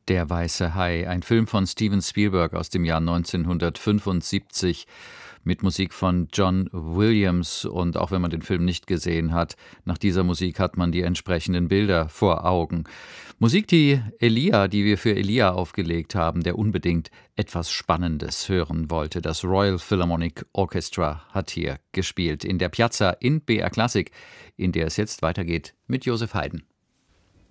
Der weiße Hai, ein Film von Steven Spielberg aus dem Jahr 1975 mit Musik von John Williams. Und auch wenn man den Film nicht gesehen hat, nach dieser Musik hat man die entsprechenden Bilder vor Augen. Musik, die wir für Elia aufgelegt haben, der unbedingt etwas Spannendes hören wollte. Das Royal Philharmonic Orchestra hat hier gespielt in der Piazza in BR Classic, in der es jetzt weitergeht mit Joseph Haydn.